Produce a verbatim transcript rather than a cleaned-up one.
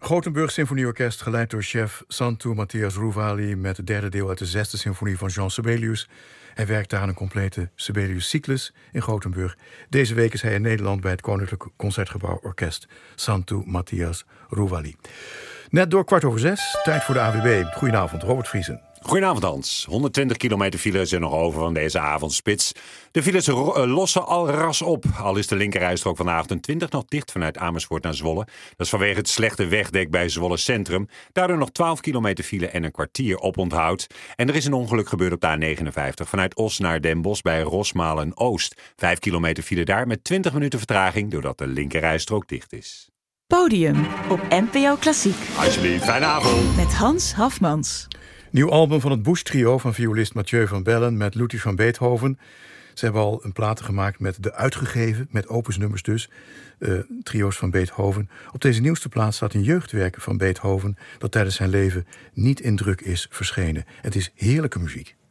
Gothenburg Symfonieorkest, geleid door chef Santu Matthias Rouvali, met het derde deel uit de zesde symfonie van Jean Sibelius. Hij werkt daar aan een complete Sibelius-cyclus in Gothenburg. Deze week is hij in Nederland bij het Koninklijk Concertgebouw Orkest Santu Matthias Rouvali. Net door kwart over zes, tijd voor de A W B. Goedenavond, Robert Vriesen. Goedenavond Hans. honderdtwintig kilometer file is er nog over van deze avondspits. De files ro- lossen al ras op. Al is de linkerrijstrook van de A achtentwintig nog dicht vanuit Amersfoort naar Zwolle. Dat is vanwege het slechte wegdek bij Zwolle Centrum. Daardoor nog twaalf kilometer file en een kwartier oponthoud. En er is een ongeluk gebeurd op de A negenenvijftig vanuit Os naar Den Bosch bij Rosmalen Oost. Vijf kilometer file daar met twintig minuten vertraging doordat de linkerrijstrook dicht is. Podium op N P O Klassiek. Alsjeblieft, fijne avond. Met Hans Hafmans. Nieuw album van het Bush Trio van violist Mathieu van Bellen met Ludwig van Beethoven. Ze hebben al een platen gemaakt met de uitgegeven, met opusnummers dus, uh, trio's van Beethoven. Op deze nieuwste plaat staat een jeugdwerk van Beethoven dat tijdens zijn leven niet in druk is verschenen. Het is heerlijke muziek.